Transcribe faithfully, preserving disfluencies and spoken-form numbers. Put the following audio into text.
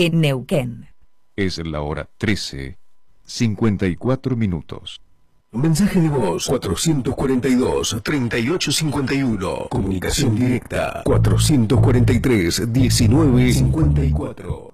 en Neuquén. Es la hora trece, cincuenta y cuatro minutos. Mensaje de voz cuatrocientos cuarenta y dos, treinta y ocho cincuenta y uno. Comunicación directa cuatrocientos cuarenta y tres, diecinueve cincuenta y cuatro.